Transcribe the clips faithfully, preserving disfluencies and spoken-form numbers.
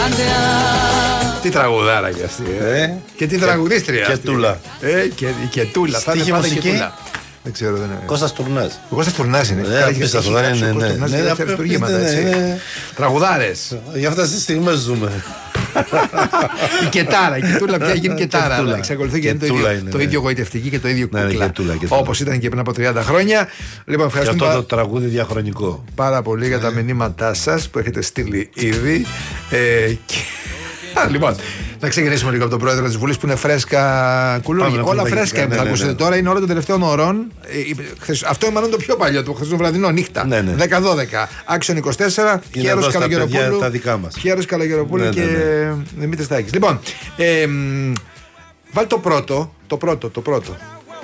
Τι τραγουδάρα κι αυτή, ε. ε. Και τι τραγουδίστρια. Και τούλα. Ε, και, και τούλα. Θα είναι πάντα και τούλα. Δεν ξέρω, δεν είναι. Κώστας Τουρνάς. Ο Κώστας Τουρνάς είναι. Τραγουδάρες. Για αυτές τις στιγμές ζούμε. Η κετάρα, η κετούλα πια γίνει κετάρα. Αλλά εξακολουθεί και είναι το ίδιο γοητευτική και το ίδιο κούκλα. Όπως ήταν και πριν από τριάντα χρόνια. Λοιπόν, ευχαριστούμε. Και αυτό το τραγούδι διαχρονικό. Πάρα πολύ για τα μηνύματά σας που έχετε στείλει ήδη. Λοιπόν, να ξεκινήσουμε λίγο από τον πρόεδρο της Βουλής που είναι φρέσκα κουλούρι. Όλα φρέσκα είναι. Θα ακούσετε τώρα, είναι όλο των τελευταίων ωρών. Αυτό είναι μάλλον το πιο παλιό, το χθεσινοβραδινό νύχτα. δέκα δώδεκα. Άξιον είκοσι τέσσερα. Χαίρος Καλογεροπούλου. Χαίρος Καλογεροπούλου και Δημήτρης Τάκης. Λοιπόν, βάλει το πρώτο. Το πρώτο, το πρώτο.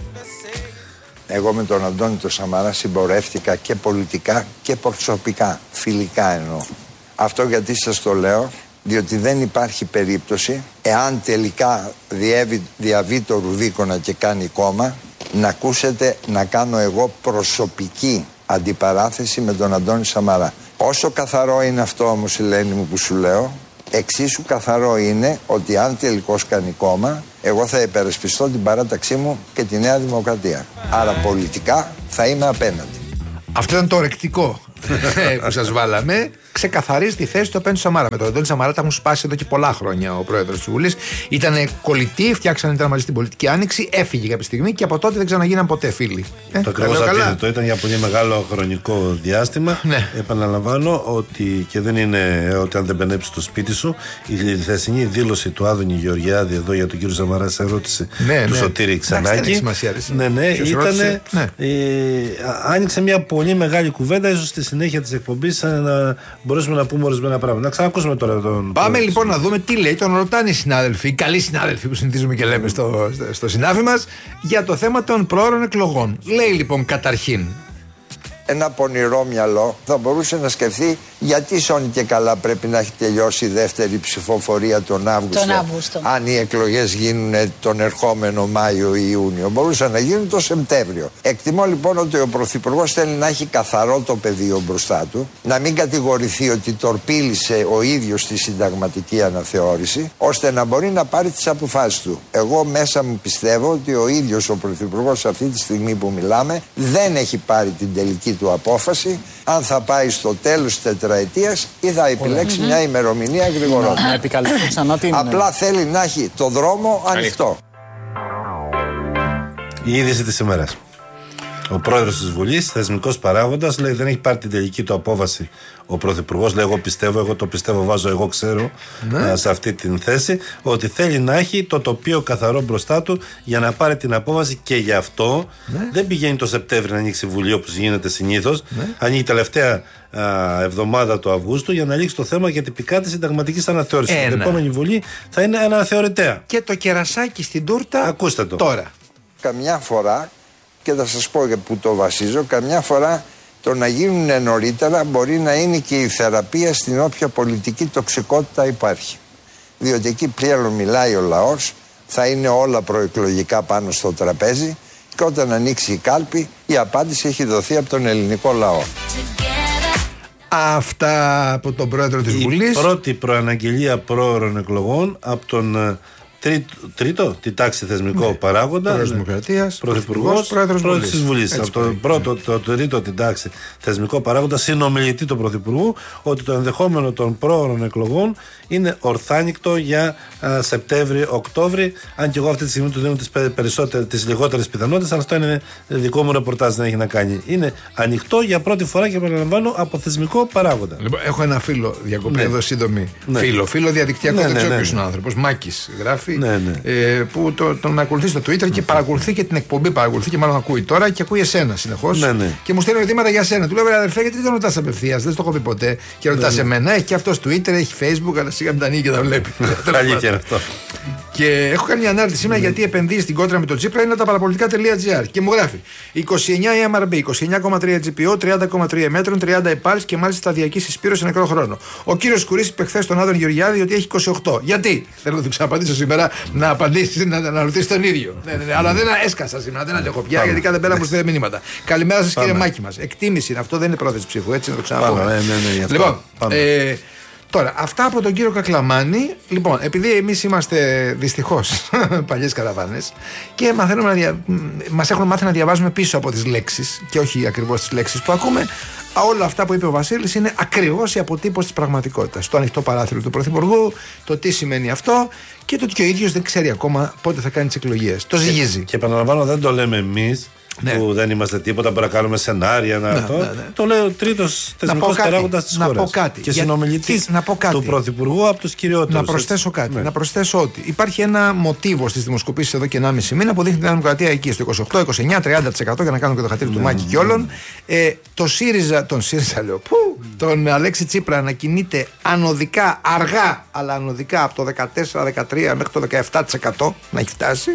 Εγώ με τον Αντώνη τον Σαμαρά συμπορεύτηκα και πολιτικά και προσωπικά. Φιλικά εννοώ. Αυτό γιατί σας το λέω. Διότι δεν υπάρχει περίπτωση, εάν τελικά διέβη, διαβεί το Ρουδίκονα και κάνει κόμμα, να ακούσετε να κάνω εγώ προσωπική αντιπαράθεση με τον Αντώνη Σαμαρά. Όσο καθαρό είναι αυτό όμως, Ελένη μου, που σου λέω, εξίσου καθαρό είναι ότι αν τελικώς κάνει κόμμα, εγώ θα υπερασπιστώ την παράταξή μου και τη Νέα Δημοκρατία. Άρα πολιτικά θα είμαι απέναντι. Αυτό ήταν το ορεκτικό που σας βάλαμε. Ξεκαθαρίζει τη θέση του απέναντι του Σαμάρα. Με τον Αντώνη Σαμάρα τα έχουν σπάσει εδώ και πολλά χρόνια ο πρόεδρος της Βουλής. Ήταν κολλητοί, φτιάξαν ήταν μαζί στην πολιτική άνοιξη, έφυγε κάποια στιγμή και από τότε δεν ξαναγίναν ποτέ φίλοι. Ε, το ακριβώς αντίθετο. Ήταν για πολύ μεγάλο χρονικό διάστημα. Ναι. Επαναλαμβάνω ότι και δεν είναι ότι αν δεν μπαινέψει στο σπίτι σου. Η χθεσινή δήλωση του Άδωνη Γεωργιάδη εδώ για τον κύριο Σαμαρά σε ερώτηση ναι, του ναι. Σωτήρη Ξανάκη. Ναι, ναι, ήταν. Ναι. Ε, άνοιξε μια πολύ μεγάλη κουβέντα, ίσως στη συνέχεια της εκπομπής να μπορέσουμε να πούμε ορισμένα πράγματα. Να ξανακούσουμε τώρα τον. Πάμε λοιπόν να δούμε τι λέει. Τον ρωτάνε οι συνάδελφοι, οι καλοί συνάδελφοι που συνηθίζουμε και λέμε στο, στο συνάφι μας, για το θέμα των προώρων εκλογών. Λέει λοιπόν καταρχήν. Ένα πονηρό μυαλό θα μπορούσε να σκεφτεί γιατί σώνει και καλά πρέπει να έχει τελειώσει η δεύτερη ψηφοφορία τον Αύγουστο, τον Αύγουστο. Αν οι εκλογές γίνουν τον ερχόμενο Μάιο ή Ιούνιο. Μπορούσαν να γίνουν τον Σεπτέμβριο. Εκτιμώ λοιπόν ότι ο Πρωθυπουργός θέλει να έχει καθαρό το πεδίο μπροστά του, να μην κατηγορηθεί ότι τορπίλησε ο ίδιος τη συνταγματική αναθεώρηση, ώστε να μπορεί να πάρει τις αποφάσεις του. Εγώ μέσα μου πιστεύω ότι ο ίδιος ο Πρωθυπουργός αυτή τη στιγμή που μιλάμε δεν έχει πάρει την τελική του απόφαση αν θα πάει στο τέλος της τετραετίας ή θα επιλέξει mm-hmm. μια ημερομηνία γρηγορότερα. Απλά θέλει να έχει το δρόμο ανοιχτό. Η είδηση της ημέρας. Ο πρόεδρος της Βουλής, θεσμικός παράγοντας, λέει δεν έχει πάρει την τελική του απόφαση ο πρωθυπουργός. Λέει: εγώ πιστεύω, εγώ το πιστεύω, βάζω, εγώ ξέρω ναι. σε αυτή την θέση, ότι θέλει να έχει το τοπίο καθαρό μπροστά του για να πάρει την απόφαση και γι' αυτό ναι. δεν πηγαίνει το Σεπτέμβριο να ανοίξει η Βουλή όπως γίνεται συνήθως. Ναι. Ανοίγει τελευταία α, εβδομάδα του Αυγούστου για να λήξει το θέμα για τυπικά της συνταγματικής αναθεώρησης. Η επόμενη Βουλή θα είναι αναθεωρητέα. Και το κερασάκι στην τούρτα. Ακούστε το. Τώρα. Καμιά φορά. Και θα σας πω για που το βασίζω, καμιά φορά το να γίνουν νωρίτερα μπορεί να είναι και η θεραπεία στην όποια πολιτική τοξικότητα υπάρχει. Διότι εκεί πλέον μιλάει ο λαός, θα είναι όλα προεκλογικά πάνω στο τραπέζι και όταν ανοίξει η κάλπη η απάντηση έχει δοθεί από τον ελληνικό λαό. Αυτά από τον πρόεδρο της η Βουλής. Η πρώτη προαναγγελία πρόωρων εκλογών από τον Τρίτο, τρίτο, τη τάξη θεσμικό ναι. παράγοντα. Πρόεδρος Δημοκρατίας, Πρωθυπουργός, πρόεδρος της Βουλής. Από το πρώτο, το, το τρίτο, την τάξη θεσμικό παράγοντα, συνομιλητή του Πρωθυπουργού, ότι το ενδεχόμενο των πρόωρων εκλογών είναι ορθάνικτο για Σεπτέμβρη-Οκτώβρη. Αν και εγώ αυτή τη στιγμή του δίνω τις, τις λιγότερες πιθανότητες, αλλά αυτό είναι δικό μου ρεπορτάζ, δεν έχει να κάνει. Είναι ανοιχτό για πρώτη φορά και επαναλαμβάνω από θεσμικό παράγοντα. Λοιπόν, έχω ένα φίλο διακοπή ναι. εδώ σύντομη. Ναι. Φίλο, φίλο διαδικτυακό, ναι, δεν ξέρω ναι, ποιος είναι ο άνθρωπος. Μάκης γράφει. Ναι, ναι. Ε, που το, τον ακολουθεί στο Twitter και παρακολουθεί και την εκπομπή. Παρακολουθεί και μάλλον ακούει τώρα και ακούει εσένα συνεχώς. Ναι, ναι. Και μου στέλνει ερωτήματα για σένα. Του λέω: αδερφέ, γιατί δεν τον ρωτάς απευθείας, δεν το έχω πει ποτέ. Και ρωτάς ναι, εμένα. Έχει και αυτό Twitter, έχει Facebook, αλλά σιγά μην τα ανοίγει και τα βλέπει. Αλήθεια αυτό. Και έχω κάνει μια ανάρτηση σήμερα γιατί επενδύει στην κόντρα με τον Τσίπρα είναι τα παραπολιτικά.gr. Και μου γράφει είκοσι εννιά εμ αρ μπι, είκοσι εννιά κόμμα τρία τζι πι ο, τριάντα κόμμα τρία μέτρων, τριάντα επάλς και μάλιστα σταδιακή συσπήρωση σε νεκρό χρόνο. Ο κύριος Κουρής είπε χθες στον Άδων Γεωργιάδη ότι έχει είκοσι οκτώ. Γιατί? Θέλω να του ξαναπαντήσω σήμερα να απαντήσει, να, να ρωτήσει τον ίδιο. Ναι, ναι, ναι, αλλά δεν έσκασα σήμερα, δεν αντέχω πια γιατί κάθε πέρα μου στέλνει μηνύματα. Καλημέρα σας κύριε Μάκη μας. Εκτίμηση, αυτό δεν είναι πρόθεση ψήφου, έτσι να το ξαναπώ. Λοιπόν, Τώρα, αυτά από τον κύριο Κακλαμάνη. Λοιπόν, επειδή εμείς είμαστε δυστυχώς παλιές καραβάνες και μαθαίνουμε να δια... μας έχουν μάθει να διαβάζουμε πίσω από τις λέξεις και όχι ακριβώς τις λέξεις που ακούμε, όλα αυτά που είπε ο Βασίλης είναι ακριβώς η αποτύπωση της πραγματικότητας. Το ανοιχτό παράθυρο του Πρωθυπουργού, το τι σημαίνει αυτό και το ότι και ο ίδιος δεν ξέρει ακόμα πότε θα κάνει τις εκλογές. Το ζυγίζει. Και, και επαναλαμβάνω, δεν το λέμε εμείς. Ναι. Που δεν είμαστε τίποτα, μπορεί να κάνουμε σενάρια. Να, ναι, αυτό. Ναι, ναι. Το λέει ο τρίτος θεσμικός παράγοντας της χώρας. Και συνομιλητής του Πρωθυπουργού από τους κυριότερους. Να προσθέσω κάτι. Ναι. Να προσθέσω ότι υπάρχει ένα μοτίβο στις δημοσκοπήσεις εδώ και ενάμιση μήνα που δείχνει την Δημοκρατία εκεί στο είκοσι οκτώ, είκοσι εννιά, τριάντα τοις εκατό για να κάνουν και το χατήρι ναι, του Μάκη ναι, και όλων. Ε, το ΣΥΡΙΖΑ, τον ΣΥΡΙΖΑ λέω, που, τον Αλέξη Τσίπρα να κινείται ανωδικά, αργά, αλλά ανωδικά από το δεκατέσσερα δεκατρία μέχρι το δεκαεπτά τοις εκατό να έχει φτάσει.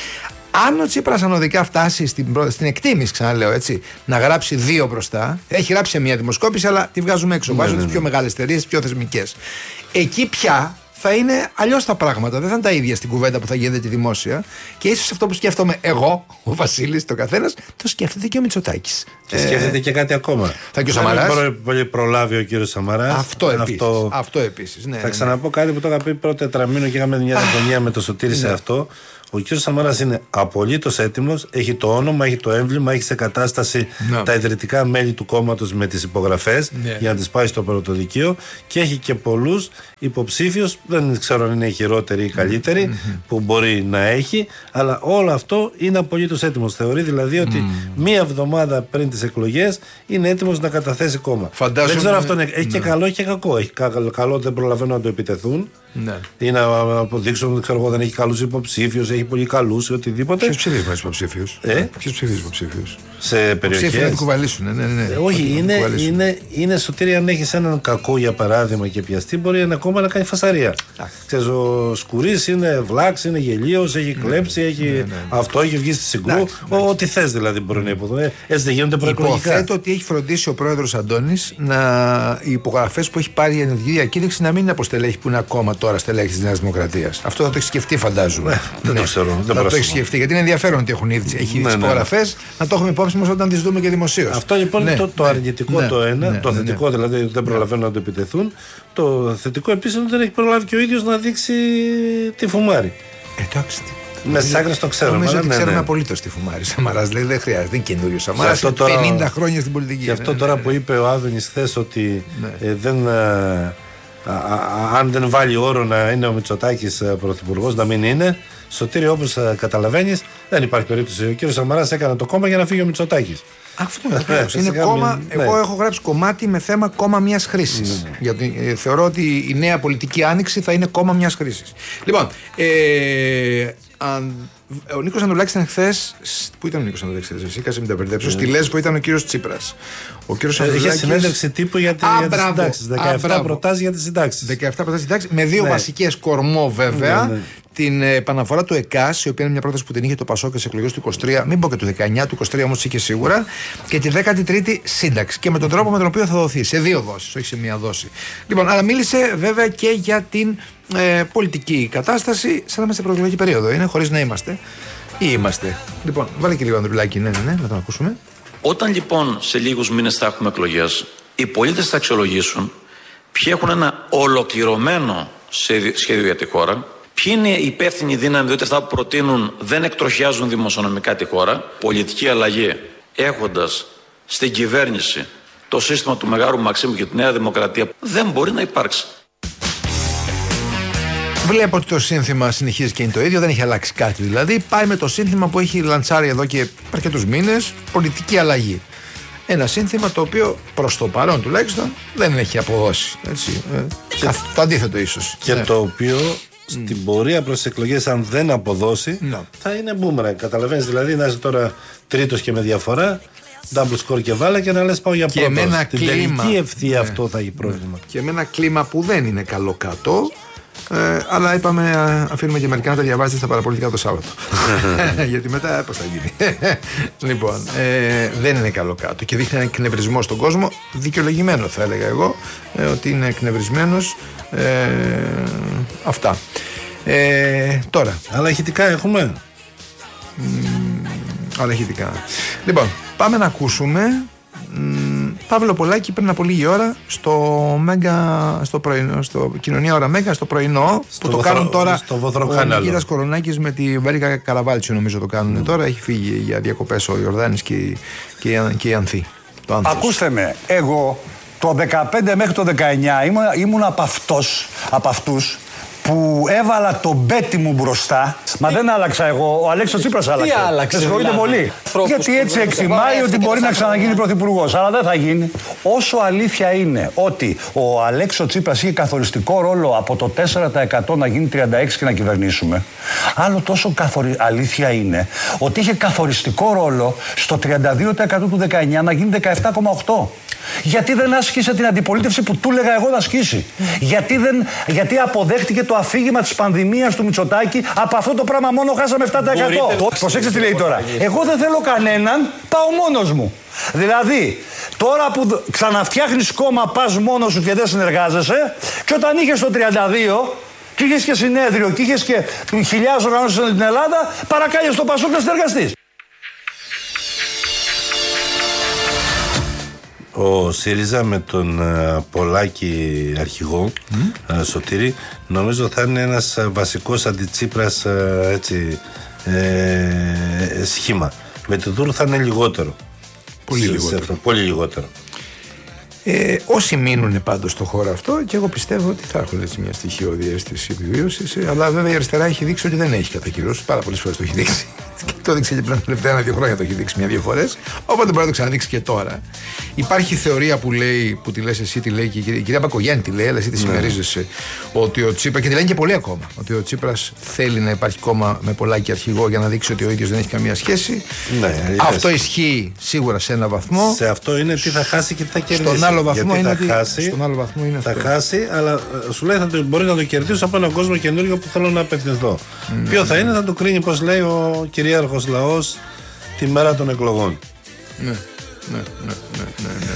Αν ο Τσίπρας ανωδικά φτάσει στην, προ... στην εκτίμηση, ξαναλέω έτσι, να γράψει δύο μπροστά, έχει γράψει σε μια δημοσκόπηση, αλλά τη βγάζουμε έξω. Ναι, βάζουμε ναι, τις πιο μεγάλες εταιρείες, τις πιο θεσμικές. Εκεί πια θα είναι αλλιώς τα πράγματα. Δεν θα είναι τα ίδια στην κουβέντα που θα γίνεται δημόσια. Και ίσως αυτό που σκέφτομαι εγώ, ο Βασίλης, το καθένας, το σκέφτεται και ο Μητσοτάκης. Και σκέφτεται ε... και κάτι ακόμα. Θα και ο Σαμαράς. Δεν πολύ προλάβει ο κύριος Σαμαράς. Αυτό επίσης. Αυτό... αυτό επίσης ναι, θα ξαναπώ κάτι που το είχα πει πρώτο τετραμήνο και είχαμε μια συμφωνία με το Σωτήρη σε αυτό. Ο κ. Σαμαράς είναι απολύτως έτοιμος, έχει το όνομα, έχει το έμβλημα, έχει σε κατάσταση no. τα ιδρυτικά μέλη του κόμματος με τις υπογραφές yeah. για να τις πάει στο πρωτοδικείο και έχει και πολλούς υποψήφιους, δεν ξέρω αν είναι οι χειρότεροι ή οι καλύτεροι mm-hmm. που μπορεί να έχει, αλλά όλο αυτό είναι απολύτως έτοιμος. Θεωρεί δηλαδή ότι mm. μία εβδομάδα πριν τις εκλογές είναι έτοιμος να καταθέσει κόμμα. Φαντάζομαι... Δεν ξέρω αυτό είναι, έχει και καλό και κακό. Έχει καλό, δεν προλαβαίνουν να το επιτεθούν. Ναι. Ή να αποδείξουν ότι ξέρω εγώ δεν έχει καλούς υποψήφιους, έχει πολύ καλούς ή οτιδήποτε. Ποιος ψηφίζει με υποψήφιους. Ε? Ποιος ψηφίζει υποψήφιους. Σε περιοχές. Ψήφοι να την κουβαλήσουν. Ναι, ναι, ναι. Ε, όχι, είναι, είναι, είναι Σωτήρη, αν έχεις έναν κακό για παράδειγμα και πιαστεί, μπορεί ένα κόμμα να κάνει φασαρία. Ξέρεις, ο Σκουρής είναι βλάξ, είναι γελίος, έχει κλέψει, έχει ναι, ναι, ναι. αυτό, έχει βγει στη Συγκρού. Ό,τι θες δηλαδή μπορεί να υποδοθεί. Έτσι δεν γίνονται προεκλογικά. Υποθέτω ότι έχει φροντίσει ο πρόεδρος Αντώνης να οι υπογραφές που έχει πάρει η ενεργή διακήρυξη να μην είναι από στελέχη που είναι ακόμα τώρα στελέχη της Νέας Δημοκρατίας. Αυτό θα το έχει σκεφτεί, φαντάζομαι. Ναι, δεν ναι. το ξέρω. Δεν θα το έχει σκεφτεί, γιατί είναι ενδιαφέρον ότι έχουν ήδη τις ναι, υπογραφές, ναι. να το έχουμε υπόψη μας όταν τις δούμε και δημοσίως. Αυτό λοιπόν ναι, είναι το, το αρνητικό ναι, το ένα. Ναι, το ναι, θετικό ναι. δηλαδή δεν προλαβαίνουν να το επιτεθούν. Το θετικό επίσης είναι ότι δεν έχει προλάβει και ο ίδιος να δείξει τη φουμάρη. Εντάξει. Με στις άκρες το ξέρουμε. Νομίζω ότι ναι, ξέρουμε ναι. απολύτως τη Φουμάρη. Σαμαράς λέει δεν χρειάζεται, δεν είναι καινούριο. Σαμαράς είναι τώρα... πενήντα χρόνια στην πολιτική. Και αυτό ναι, τώρα ναι, που είπε ο Άδωνης χθες ότι ναι. ε, δεν, α, α, α, αν δεν βάλει όρο να είναι ο Μητσοτάκης πρωθυπουργός, να μην είναι. Σωτήρη, όπως καταλαβαίνεις, δεν υπάρχει περίπτωση. Ο κύριος Σαμαράς έκανε το κόμμα για να φύγει ο Μητσοτάκης. Αυτό είναι, είναι κόμμα. Μην... Εγώ ναι. έχω γράψει κομμάτι με θέμα κόμμα μιας χρήσης. Ναι. Γιατί ε, θεωρώ ότι η νέα πολιτική άνοιξη θα είναι κόμμα μιας χρήσης. Λοιπόν, ε, αν, ο Νίκος Ανδρουλάκης ήταν χθες. Πού ήταν ο Νίκος Ανδρουλάκης, εσύ, κάτσε μην τα μπερδέψω. Στη Λέσβο ήταν ο κύριος Τσίπρας. Ο κύριος Ανδρουλάκης. Είχε συνέντευξη τύπου για, τη, για τις συντάξεις. δεκαεπτά προτάσεις για τις συντάξεις. δεκαεπτά προτάσεις για τις συντάξεις. Με δύο ναι. βασικές κορμό βέβαια. Ναι, ναι. Την επαναφορά του ΕΚΑΣ, η οποία είναι μια πρόταση που την είχε το Πασόκ στις εκλογές του είκοσι τρία, μην πω και του δεκαεννιά, του είκοσι τρία όμως είχε σίγουρα, και τη δέκατη τρίτη σύνταξη. Και με τον τρόπο με τον οποίο θα δοθεί, σε δύο δόσεις, όχι σε μία δόση. Λοιπόν, αλλά μίλησε βέβαια και για την ε, πολιτική κατάσταση, σαν να είμαστε σε προεκλογική περίοδο. Είναι χωρίς να είμαστε. Ή είμαστε. Λοιπόν, βάλε και λίγο Ανδρουλάκη, ναι, ναι, ναι, να τον ακούσουμε. Όταν λοιπόν σε λίγους μήνες θα έχουμε εκλογές, οι πολίτες θα αξιολογήσουν ποιοι έχουν ένα ολοκληρωμένο σχέδιο για τη χώρα. Ποιοι είναι οι υπεύθυνοι δύναμοι, διότι αυτά που προτείνουν δεν εκτροχιάζουν δημοσιονομικά τη χώρα. Πολιτική αλλαγή, έχοντας στην κυβέρνηση το σύστημα του Μεγάλου Μαξίμου και τη Νέα Δημοκρατία, δεν μπορεί να υπάρξει. Βλέπω ότι το σύνθημα συνεχίζει και είναι το ίδιο, δεν έχει αλλάξει κάτι δηλαδή. Πάει με το σύνθημα που έχει λαντσάρει εδώ και αρκετούς μήνες, πολιτική αλλαγή. Ένα σύνθημα το οποίο προς το παρόν τουλάχιστον δεν έχει αποδώσει. Έτσι. Και... το αντίθετο ίσως. Και ναι. το οποίο. Στην mm. πορεία προς τις εκλογές, αν δεν αποδώσει, no. θα είναι boomerang. Καταλαβαίνεις δηλαδή να είσαι τώρα τρίτος και με διαφορά, double score και βάλα και να λες πάω για πρώτος. Στην τελική ευθεία ναι. αυτό θα έχει πρόβλημα. Και με ένα κλίμα που δεν είναι καλό κάτω, ε, αλλά είπαμε αφήνουμε και μερικά να τα διαβάζετε στα παραπολιτικά το Σάββατο. Γιατί μετά πώς θα γίνει. Λοιπόν, ε, δεν είναι καλό κάτω και δείχνει ένα εκνευρισμό στον κόσμο, δικαιολογημένο θα έλεγα εγώ, ε, ότι είναι εκνευρισμένος. Ε, αυτά. Ε, τώρα. Αλλά ηχητικά έχουμε. Mm, αλλά ηχητικά. Λοιπόν, πάμε να ακούσουμε. Mm, Παύλο Πολάκη πριν από λίγη ώρα στο Μέγκα, στο πρωινό, στο Κοινωνία Ώρα Μέγκα, στο πρωινό, στο που το βοθρο, κάνουν τώρα ο Νικήτας Κορονάκης με τη Βέρικα Καραβάλτσιο, νομίζω το κάνουν mm. τώρα. Έχει φύγει για διακοπές ο Ιορδάνης και, και, και η Ανθή. Ακούστε με, εγώ το δεκαπέντε μέχρι το δεκαεννιά ήμουν, ήμουν από, αυτός, από αυτούς που έβαλα το μπέτι μου μπροστά. Μα δεν άλλαξα εγώ, ο Αλέξης Τσίπρας άλλαξε. Τι άλλαξε, συγχωρείτε πολύ. Γιατί έτσι εκτιμάει ότι μπορεί να ξαναγίνει πρωθυπουργός. Αλλά δεν θα γίνει. Όσο αλήθεια είναι ότι ο Αλέξης Τσίπρας είχε καθοριστικό ρόλο από το τέσσερα τοις εκατό να γίνει τριάντα έξι τοις εκατό και να κυβερνήσουμε, άλλο τόσο καθορι... αλήθεια είναι ότι είχε καθοριστικό ρόλο στο τριάντα δύο τοις εκατό του δεκαεννιά να γίνει δεκαεπτά κόμμα οκτώ τοις εκατό. Γιατί δεν άσκησε την αντιπολίτευση που του έλεγα εγώ να ασκήσει. Γιατί, δεν, γιατί αποδέχτηκε το αφήγημα της πανδημίας του Μητσοτάκη. Από αυτό το πράγμα μόνο χάσαμε επτά τοις εκατό. Προσέξτε τι λέει τώρα. Εγώ δεν θέλω κανέναν, πάω μόνος μου. Δηλαδή, τώρα που ξαναφτιάχνεις κόμμα, πας μόνος σου και δεν συνεργάζεσαι, και όταν είχες το τριάντα δύο και είχες και συνέδριο και είχες και χιλιάδες οργανώσεις στην Ελλάδα, παρακάλεσαι το Πασόκ να συνεργαστείς. Ο ΣΥΡΙΖΑ με τον uh, Πολάκη αρχηγό, mm. uh, Σωτήρη, νομίζω θα είναι ένας uh, βασικός αντιτσίπρας uh, έτσι, ε, σχήμα. Με τη Δούρου θα είναι λιγότερο. Πολύ σε, λιγότερο. Σε αυτό, πολύ λιγότερο. Ε, όσοι μείνουν πάντως στο χώρο αυτό, και εγώ πιστεύω ότι θα έχουν έτσι μια στοιχειώδη αίσθηση επιβίωσης, αλλά βέβαια η αριστερά έχει δείξει ότι δεν έχει κατακυρώσει. Πάρα πολλές φορές το έχει δείξει. Το έδειξε και πριν τα τελευταία ένα-δύο χρόνια, το έχει δείξει μια-δύο φορές. Οπότε μπορεί να το ξαναδείξει και τώρα. Υπάρχει θεωρία που λέει, που τη λες εσύ, τη λέει και η κυρία, η κυρία Μπακογιάννη τη λέει, αλλά εσύ τη συμμερίζεσαι, ότι ο Τσίπρας, και τη λένε και πολλοί ακόμα, ότι ο Τσίπρας θέλει να υπάρχει κόμμα με Πολάκη αρχηγό για να δείξει ότι ο ίδιος δεν έχει καμία σχέση. Ναι, αυτό ισχύει σίγουρα σε ένα βαθμό. Σε αυτό είναι τι θα χάσει και τι θα κερδίσει. Στον άλλο βαθμό είναι, θα χάσει, στον άλλο βαθμό είναι θα αυτό. χάσει, αλλά σου λέει θα το, μπορεί να το κερδίσει από έναν κόσμο καινούριο που θέλω να απευθυνθώ. Mm. Ποιο θα είναι, θα το κρίνει, πώς λέει ο κυρίαρχος λαός, τη μέρα των εκλογών. Ναι, ναι, ναι, ναι, ναι, ναι.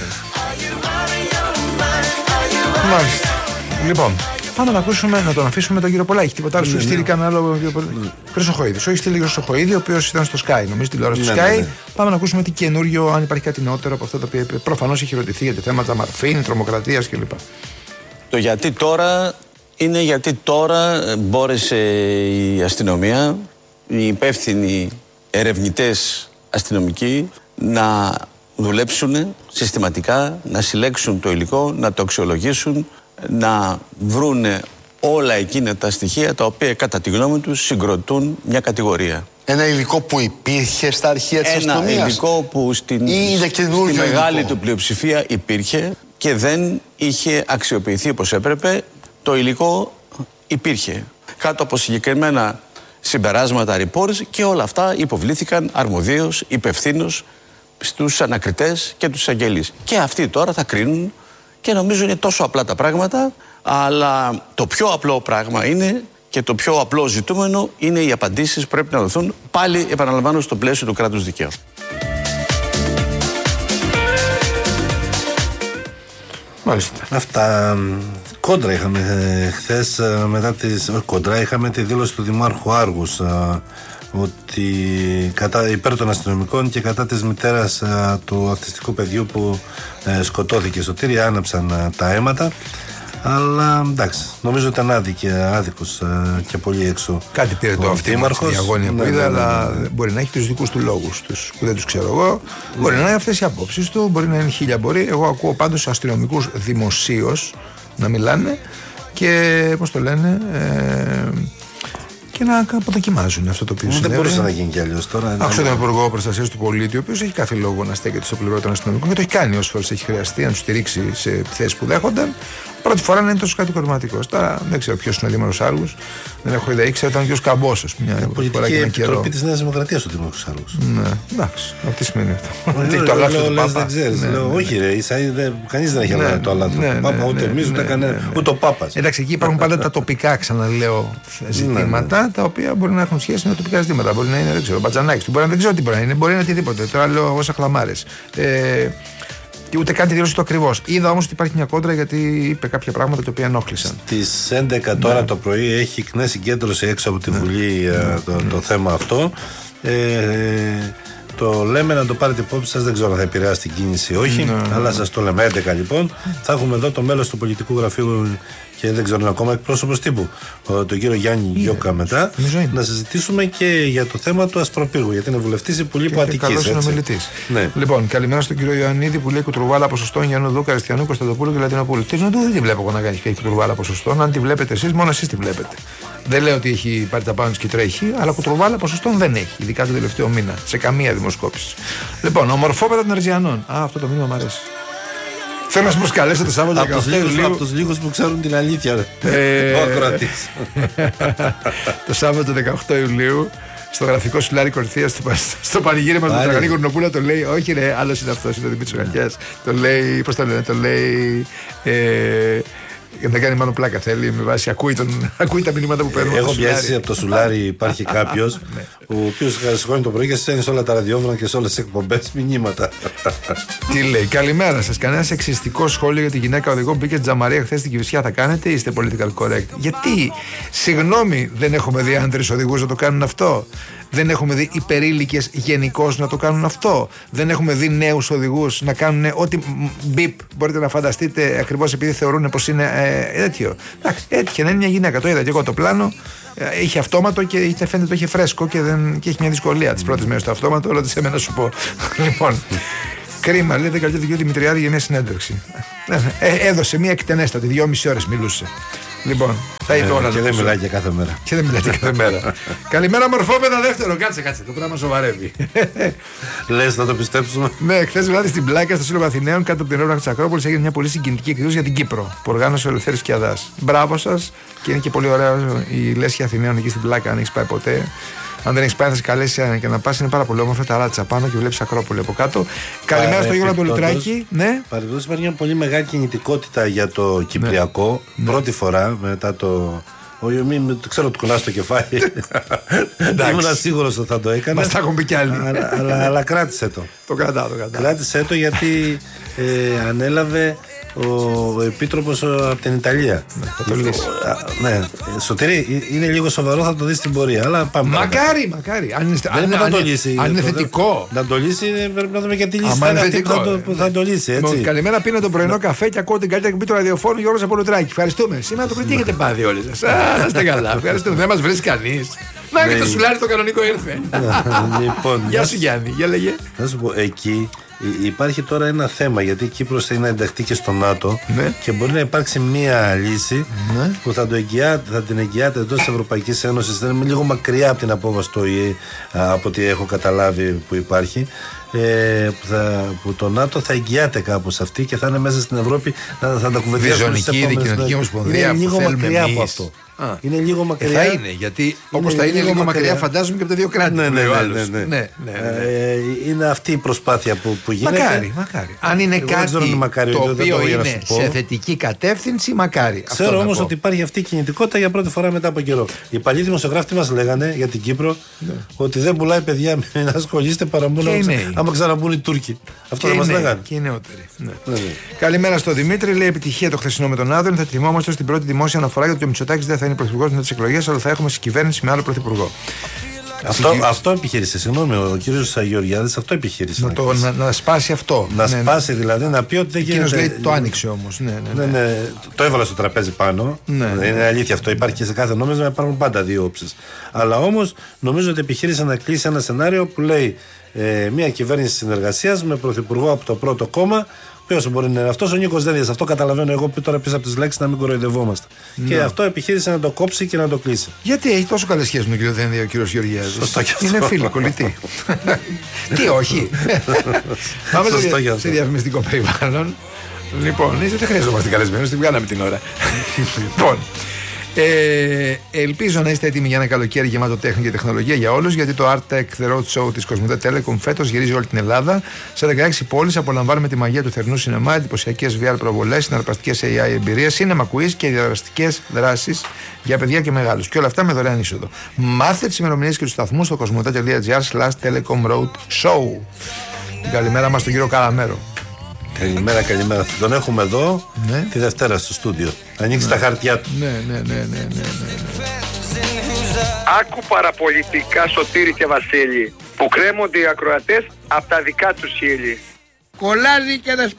Μάλιστα. Λοιπόν, πάμε να ακούσουμε, να τον αφήσουμε τον κύριο Πολάκη. Τίποτα άλλο, σου έχει στείλει κανένα άλλο. Χρυσοχοίδη. Σου έχει στείλει ο Χρυσοχοίδη, ο οποίος ήταν στο Sky, νομίζω, τηλεόραση του Sky. Πάμε να ακούσουμε τι καινούριο, αν υπάρχει κάτι νεότερο από αυτό το οποίο προφανώς έχει ρωτηθεί για θέματα μαρφήν, τρομοκρατίας κλπ. Το γιατί τώρα είναι γιατί τώρα μπόρεσε η αστυνομία, οι υπεύθυνοι ερευνητές αστυνομικοί να δουλέψουν συστηματικά, να συλλέξουν το υλικό, να το αξιολογήσουν, να βρούνε όλα εκείνα τα στοιχεία τα οποία κατά τη γνώμη τους συγκροτούν μια κατηγορία. Ένα υλικό που υπήρχε στα αρχεία της Ένα αστυνομίας. Ένα υλικό που στην, στη μεγάλη υλικό. του πλειοψηφία υπήρχε και δεν είχε αξιοποιηθεί όπως έπρεπε. Το υλικό υπήρχε κάτω από συγκεκριμένα συμπεράσματα, reports, και όλα αυτά υποβλήθηκαν αρμοδίως, υπευθύνως στους ανακριτές και τους αγγελείς. Και αυτοί τώρα θα κρίνουν, και νομίζω είναι τόσο απλά τα πράγματα, αλλά το πιο απλό πράγμα είναι και το πιο απλό ζητούμενο είναι οι απαντήσεις που πρέπει να δοθούν, πάλι επαναλαμβάνω, στο πλαίσιο του κράτους δικαίου. Μάλιστα. Αυτά. Κόντρα είχαμε ε, χθες, μετά τις, όχι κόντρα, είχαμε τη δήλωση του Δημάρχου Άργους ε, ότι κατά, υπέρ των αστυνομικών και κατά της μητέρας ε, του αυτιστικού παιδιού που ε, σκοτώθηκε. Σωτήρη, άναψαν ε, τα αίματα. Αλλά εντάξει, νομίζω ήταν άδικη, άδικος ε, και πολύ έξω. Κάτι πήρε το αυτήμαρχος, η αγώνια που είδα, αλλά μπορεί να έχει τους δικούς του λόγους τους, που δεν τους ξέρω εγώ. Ναι. Μπορεί να είναι αυτές οι απόψεις του, μπορεί να είναι χίλια μπορεί. Εγώ ακούω πάντως αστυνομικούς δημοσίως να μιλάνε και πώς το λένε, ε, και να αποδοκιμάζουν αυτό το οποίο συνέβη. Δεν μπορούσε να γίνει κι αλλιώς τώρα. Άκουσα τον Υπουργό Προστασίας του Πολίτη, ο οποίος έχει κάθε λόγο να στέκεται στο πλευρό των αστυνομικών και το έχει κάνει όσες φορές έχει χρειαστεί να του στηρίξει σε θέσεις που δέχονταν. Πρώτη φορά να είναι τόσο κατηγορηματικός. Τώρα δεν ξέρω ποιος είναι ο Δήμαρχος Άργους. Δεν έχω ιδέα. Ήξερα ήταν και ο Σκαμπός. Μια φορά και ένα καιρό. Επιτροπή της Νέας Δημοκρατίας ο Δήμαρχος Άργους. Ναι, εντάξει. Από τι σημαίνει αυτό. Τι το αλάφι του Πάπα. Δεν ξέρεις. Όχι, ρε. Κανείς δεν έχει αλάφι το αλάφι του Πάπα. Ούτε εμείς, ούτε ο Πάπας. Εντάξει, εκεί υπάρχουν πάντα τα τοπικά, ξαναλέω, ζητήματα τα οποία μπορεί να έχουν σχέση με τοπικά ζητήματα. Μπορεί να είναι, δεν ξέρω, Μπατζανάκης του. Δεν ξέρω τι μπορεί να είναι. Μπορεί να είναι οτιδήποτε. Τώρα λέω όσα χλαμάρες. Και ούτε καν τη δήλωση του ακριβώς. Είδα όμως ότι υπάρχει μια κόντρα γιατί είπε κάποια πράγματα τα οποία ενόχλησαν. Στις έντεκα τώρα ναι. το πρωί έχει ΚΝΕ συγκέντρωση έξω από τη Βουλή ναι. το, το θέμα αυτό. Ε, το λέμε να το πάρετε υπόψη σας. Δεν ξέρω αν θα επηρεάσει την κίνηση ή όχι, ναι, αλλά ναι. σας το λέμε. έντεκα λοιπόν. Θα έχουμε εδώ το μέλος του πολιτικού γραφείου και δεν ξέρω ακόμα εκπρόσωπος τύπου, τον κύριο Γιάννη Γιώκα μετά, να συζητήσουμε και για το θέμα του Ασπροπύργου. Γιατί είναι βουλευτής Υπουργείου Αττικής. Καλός είναι ομιλητής. Ναι. Λοιπόν, καλημέρα στον κύριο Ιωαννίδη που λέει κουτρουβάλα ποσοστών Γιάννου Δούκα, Αριστιανού, Κωνσταντοπούλου και Λατινοπούλου. Τι να του δεν τη βλέπω εγώ να κάνει και κουτρουβάλα ποσοστών. Αν τη βλέπετε εσείς, μόνο εσείς τη βλέπετε. Δεν λέω ότι έχει πάρει τα πάνω και τρέχει, αλλά κουτρουβάλα ποσοστών δεν έχει. Ειδικά τον τελευταίο μήνα. Σε καμία δημοσκόπηση. Λοιπόν, ομορφόπεδα των Ερζιανών. Α, αυτό το μήνυμα μου αρέσει. Θέλω να σας προσκαλέσω το Σάββατο δεκαοκτώ Ιουλίου. Από τους λίγους που ξέρουν την αλήθεια. Ε, ο ακροατής. Το Σάββατο δεκαοκτώ Ιουλίου στο γραφικό Σουλάρι Κορυθίας στο πανηγύρι μας του Τραγανή Κορνοπούλα το λέει. Όχι, ρε, άλλος είναι αυτός, είναι ο Δημήτρης Γαλιάς. Το λέει, πώς το λένε, το λέει. Δεν κάνει μάλλον πλάκα, θέλει με βάση. Ακούει, τον, ακούει τα μηνύματα που παίρνουν. Έχω πιάσει από το Σουλάρι. Υπάρχει κάποιος ο οποίος σηκώνει το πρωί και στέλνει σε όλα τα ραδιόφωνα και σε όλες τις εκπομπές μηνύματα. Τι λέει, καλημέρα σας. Κανένα σεξιστικό σχόλιο για τη γυναίκα οδηγό που μπήκε τζαμαρία χθες στην Κηφισιά θα κάνετε ή είστε political correct? Γιατί, συγγνώμη, δεν έχουμε δει άντρες οδηγούς να το κάνουν αυτό. Δεν έχουμε δει υπερήλικες γενικώς να το κάνουν αυτό. Δεν έχουμε δει νέους οδηγούς να κάνουν ό,τι μπιπ μπορείτε να φανταστείτε ακριβώς επειδή θεωρούν πως είναι ε, τέτοιο. Εντάξει, έτυχε να είναι μια γυναίκα. Το είδα και εγώ το πλάνο. Ε, είχε αυτόματο και είτε φαίνεται το είχε φρέσκο και, δεν, και έχει μια δυσκολία τις πρώτες μέρες το αυτόματο. Όλα σε μένα σου πω. Λοιπόν, κρίμα, λέει δεν καλύπτει και ο Δημητριάδη για μια συνέντευξη. Ε, έδωσε μια εκτενέστατη, δυόμιση ώρες μιλούσε. Λοιπόν, θα είπε όλα. Και δεν μιλάει και κάθε μέρα. Και δεν μιλάει και κάθε μέρα. Καλημέρα, μορφόπεδα δεύτερο. Κάτσε, κάτσε. Το πράγμα σοβαρεύει. Λες να το πιστέψουμε? Ναι, χθες βράδυ στην Πλάκα στο Σύλλογο Αθηναίων κάτω από την έρευνα της Ακρόπολης έγινε μια πολύ συγκινητική εκδήλωση για την Κύπρο που οργάνωσε ο Ελευθέρης Κιαδάς. Μπράβο σας και είναι και πολύ ωραία η Λέσχη Αθηναίων εκεί στην Πλάκα, αν έχεις πάει ποτέ. Αν δεν έχει πάει, θα σε καλέσει και να πα. Είναι πάρα πολύ όμορφα τα ράτσα πάνω και βλέπει Ακρόπολη από κάτω. Καλημέρα στο Γιώργο Πολυτράκη. Ναι. Παραδείγματος υπάρχει μια πολύ μεγάλη κινητικότητα για το Κυπριακό. Ναι. Πρώτη φορά μετά το. Όχι, μην ξέρω ότι κουνά το κεφάλι. Ήμουν σίγουρος ότι θα το έκανε. Μας τα έχουν πει κι άλλοι. αλλά, αλλά, αλλά κράτησε το. Το κρατάω, το κρατάω. Κράτησε το γιατί ε, ανέλαβε ο επίτροπος από την Ιταλία. Ναι, θα το λύσει. Ναι, Σωτήρη, είναι λίγο σοβαρό, θα το δεις στην πορεία. Αλλά πάμε. Μακάρι, μακάρι. Αν είναι, αν, αν, το λύσει, αν είναι θετικό. Να το λύσει, πρέπει να δούμε και τη λύση. Αν είναι θετικό, θα το, που θα το λύσει. Έτσι. Καλημέρα, πίνω τον πρωινό καφέ και ακούω την καλύτερη εκπομπή του ραδιοφόρου Γιώργος Απολυτράκη. Ευχαριστούμε. Σήμερα το πρωί τι έχετε πάθει όλοι σας? Να είστε καλά. Ευχαριστούμε. Δεν μας βρίσκει κανείς. Να και το Σουλάρι το κανονικό ήρθε. Γεια σου Γιάννη, για λέγε. Να σου πω, εκεί υπάρχει τώρα ένα θέμα γιατί η Κύπρος θέλει να ενταχθεί και στο ΝΑΤΟ, ναι, και μπορεί να υπάρξει μία λύση, ναι, που θα, το εγγυάται, θα την εγγυάται εντός της Ευρωπαϊκής Ένωσης. Δεν είναι λίγο μακριά από την απόβαση του Ο Η Ε, από ό,τι έχω καταλάβει που υπάρχει. Ε, που, θα, που το ΝΑΤΟ θα εγγυάται κάπως αυτή και θα είναι μέσα στην Ευρώπη, θα, θα τα κουβεντιάσουμε. Διζωνική δικοινοτική ομοσπονδία. Είναι λίγο μακριά από αυτό. Α, είναι λίγο μακριά. Θα είναι, γιατί όπως θα είναι λίγο, λίγο μακριά, φαντάζομαι και από τα δύο κράτη. Ναι, ναι, ναι, ναι, ναι. ναι, ναι, ναι. Ε, είναι αυτή η προσπάθεια που, που γίνεται. Μακάρι, μακάρι. Αν είναι εγώ κάτι είναι μακάρι, το οποίο το είναι σε θετική κατεύθυνση, μακάρι. Ξέρω όμως ότι υπάρχει αυτή η κινητικότητα για πρώτη φορά μετά από καιρό. Οι παλιοί δημοσιογράφοι μας λέγανε για την Κύπρο, ναι, ότι δεν πουλάει παιδιά να ασχολείστε παρά μόνο άμα ξαναμπούν οι Τούρκοι. Αυτό δεν μας λέγανε. Και οι νεότεροι. Καλημέρα στο Δημήτρη, λέει επιτυχία το χθεσινό με τον Άδων. Θα θυμόμαστε στην πρώτη δημόσια αναφορά για το Μητσοτάκης δεν θα είναι πρωθυπουργός μετά τις εκλογές, αλλά θα έχουμε συγκυβέρνηση με άλλο πρωθυπουργό. Αυτό, Συγκυ... αυτό επιχείρησε, συγγνώμη, ο κύριος Γεωργιάδης αυτό επιχείρησε. Να, να, το, να, να σπάσει αυτό. Να ναι, σπάσει δηλαδή, να πει ότι δεν γίνεται. Εκείνος λέει το άνοιξε όμως. Ναι, ναι, ναι. Ναι, ναι, το έβαλα στο τραπέζι πάνω. Ναι, ναι. Είναι αλήθεια αυτό. Υπάρχει και σε κάθε νόμισμα, υπάρχουν πάντα δύο όψεις. Αλλά όμως νομίζω ότι επιχείρησε να κλείσει ένα σενάριο που λέει ε, μια κυβέρνηση συνεργασίας με πρωθυπουργό από το πρώτο κόμμα. Ποιος μπορεί να είναι αυτός? Ο Νίκος Δένδιας. Αυτό καταλαβαίνω εγώ τώρα πίσω από τις λέξεις να μην κοροϊδευόμαστε. Ναι. Και αυτό επιχείρησε να το κόψει και να το κλείσει. Γιατί έχει τόσο καλές σχέσεις με τον κύριο Δένδια ο κύριος Γεωργιάδης? Είναι φίλοι, κολλητοί. Τι όχι. Πάμε σε διαφημιστικό περιβάλλον. Λοιπόν, δεν χρειαζόμαστε καλεσμένους, την βγάλαμε την ώρα. Λοιπόν. Ε, ελπίζω να είστε έτοιμοι για ένα καλοκαίρι γεμάτο τέχνη και τεχνολογία για όλους, γιατί το Art Tech The Road Show της Κοσμοτέ Telecom φέτος γυρίζει όλη την Ελλάδα. Σε δεκαέξι πόλεις απολαμβάνουμε τη μαγεία του θερινού σινεμά, εντυπωσιακές βι αρ προβολές, συναρπαστικές έι άι εμπειρίες, cinema quiz και διαδραστικές δράσεις για παιδιά και μεγάλους. Και όλα αυτά με δωρεάν είσοδο. Μάθετε τις ημερομηνίες και τους σταθμούς στο κοσμοτέ.gr slash telecom road show. Την καλημέρα μας στον κύριο Καραμέρο. Καλημέρα, καλημέρα. Τον έχουμε εδώ, ναι, τη Δευτέρα στο στούντιο. Ανοίξει, ναι, τα χαρτιά του. Ναι, ναι, ναι, ναι, ναι, ναι, ναι. Άκου παραπολιτικά, Σωτήρη και Βασίλη. που κρέμονται οι ακροατές από τα δικά τους χείλη. Κολλάζει και δεν